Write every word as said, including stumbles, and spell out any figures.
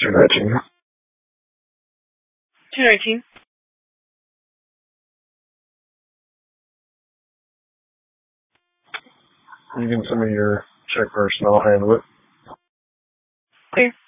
two nineteen. two nineteen. You can send me your check first and I'll handle it. Okay.